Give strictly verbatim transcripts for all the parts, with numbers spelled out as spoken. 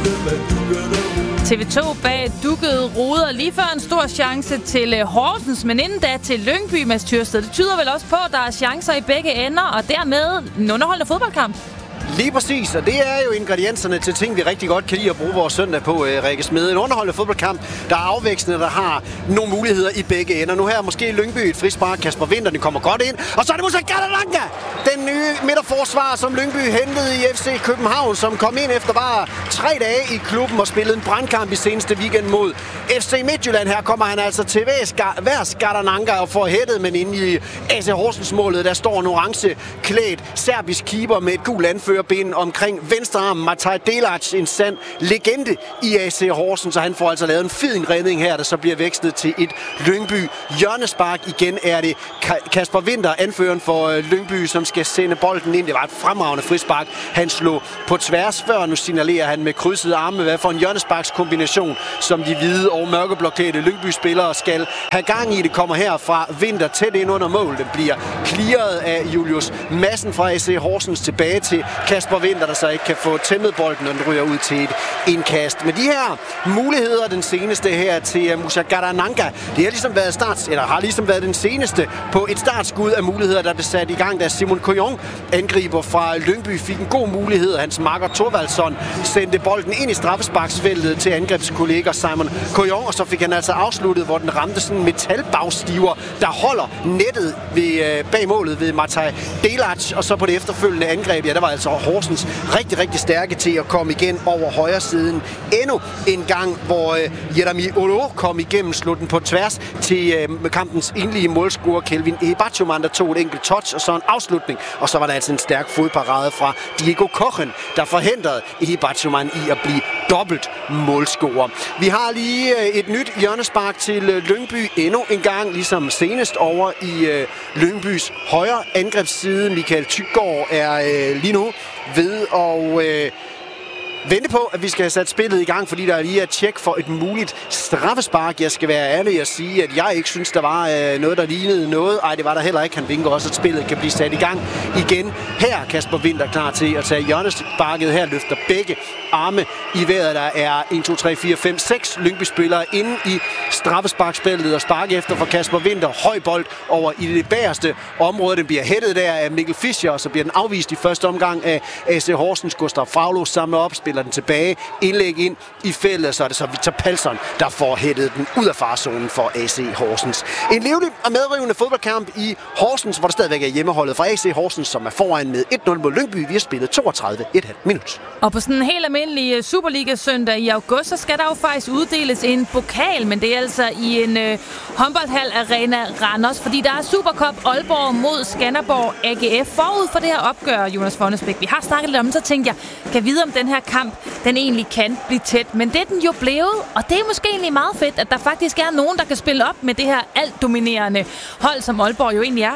T V to bag dukket ruder lige før en stor chance til Horsens, men inden da til Lyngby, Mads Tyrsted. Det tyder vel også på, at der er chancer i begge ender, og dermed en underholdende fodboldkamp. Lige præcis, og det er jo ingredienserne til ting, vi rigtig godt kan lide at bruge vores søndag på, uh, Rikke Smed. En underholdende fodboldkamp, der er afvekslende, der har nogle muligheder i begge ender. Nu her måske Lyngby et frispark, Kasper Winther, den kommer godt ind, og så er det Moussa Galananga, den nye midterforsvar, som Lyngby hentede i F C København, som kom ind efter bare tre dage i klubben og spillede en brandkamp i seneste weekend mod F C Midtjylland. Her kommer han altså til Værs Galananga og får hættet, men inde i A C Horsens målet, der står en orange klædt serbisk keeper med et gult anfører ben omkring venstre arm. Mataj Delac, en sand legende i A C Horsens, så han får altså lavet en fin redning her, der så bliver vækstet til et Lyngby hjørnespark. Igen er det Kasper Winther, anføreren for Lyngby, som skal sende bolden ind. Det var et fremragende frispark. Han slog på tværs før, nu signalerer han med krydsede arme, hvad for en hjørnesparkskombination, som de hvide og mørkeblokkerede Lyngby-spillere skal have gang i. Det kommer her fra Winther tæt ind under mål. Det bliver clearet af Julius Madsen fra A C Horsens tilbage til Kasper Winther, der så ikke kan få tæmmet bolden, og den ryger ud til et indkast. Men de her muligheder, den seneste her til Moussa Galananga, det har ligesom været starts, eller har ligesom været den seneste på et startskud af muligheder, der blev sat i gang, da Simon Kujon, angriber fra Lyngby, fik en god mulighed. Hans makker Thorvaldsson sendte bolden ind i straffesparksfeltet til angrebskollega Simon Kujon, og så fik han altså afsluttet, hvor den ramte sådan en metalbagstiver, der holder nettet ved, bag målet ved Mataj Delac, og så på det efterfølgende angreb, ja, der var altså Horsens rigtig, rigtig stærke til at komme igen over højre siden. Endnu en gang, hvor uh, Jeremy Olo kom igennem, slog den på tværs til uh, kampens enlige målscorer Kelvin Ehibachoman, der tog et enkelt touch og så en afslutning. Og så var der altså en stærk fodparade fra Diego Kochen, der forhindrede Ehibachoman i at blive dobbelt målscorer. Vi har lige uh, et nyt hjørnespark til uh, Lyngby endnu en gang, ligesom senest over i uh, Lyngbys højre angrebsside. Michael Tyggaard er uh, lige nu ved at øh, vente på, at vi skal have sat spillet i gang, fordi der er lige et tjek for et muligt straffespark. Jeg skal være ærlig og sige, at jeg ikke synes, der var øh, noget, der lignede noget. Ej, det var der heller ikke. Han vinker også, at spillet kan blive sat i gang igen. Her er Kasper Winther klar til at tage hjørnesparket. Her løfter begge arme i vejret. Der er en, to, tre, fire, fem, seks Lyngby-spillere inde i straffesparkspillet og sparke efter for Kasper Winther. Høj bold over i det bagerste område. Den bliver hættet der af Mikkel Fischer, og så bliver den afvist i første omgang af A C Horsens. Gustav Fraglo samler op, spiller den tilbage, indlæg ind i feltet, så er det så Victor Palsson, der får hættet den ud af farzonen for A C Horsens. En levende og medrivende fodboldkamp i Horsens, hvor der stadigvæk er hjemmeholdet fra A C Horsens, som er foran med et nul mod Lyngby. Vi har spillet toogtredive komma fem minut. Og på sådan en helt almindelig Superliga-søndag i august, så skal der jo faktisk uddeles en pokal, men det er altså i en øh, håndboldhal Arena Randers, fordi der er Supercup Aalborg mod Skanderborg A G F forud for det her opgør, Jonas Fonnesbæk. Vi har snakket lidt om det, så tænkte jeg, kan vide om den her kamp, den egentlig kan blive tæt. Men det er den jo blevet, og det er måske egentlig meget fedt, at der faktisk er nogen, der kan spille op med det her altdominerende hold, som Aalborg jo egentlig er.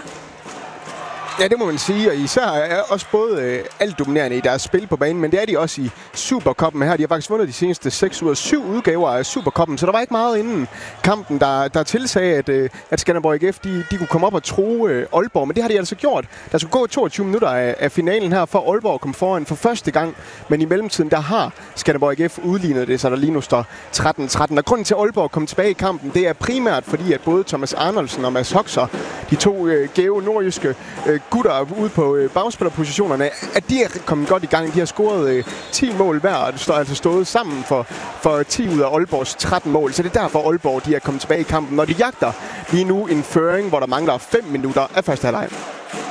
Ja, det må man sige, og især er også både øh, altdominerende i deres spil på banen, men det er de også i Supercuppen her. De har faktisk vundet de seneste seks ud af syv udgaver af Supercuppen, så der var ikke meget inden kampen, der, der tilsagde, at, øh, at Skanderborg A G F, de, de kunne komme op og true øh, Aalborg, men det har de altså gjort. Der skulle gå toogtyve minutter af, af finalen her, for Aalborg kom foran for første gang, men i mellemtiden, der har Skanderborg A G F udlignet det, så der lige nu står tretten tretten. Og grunden til, at Aalborg kom tilbage i kampen, det er primært fordi, at både Thomas Arnoldsen og Mads Hoxer, de to øh, gæve nordjyske øh, gutter ude på øh, bagspillerpositionerne, at de er kommet godt i gang. De har scoret øh, ti mål hver, og står altså stået sammen for, for ti ud af Aalborgs tretten mål. Så det er derfor Aalborg, de er kommet tilbage i kampen, når de jagter lige nu en føring, hvor der mangler fem minutter af første halvleg.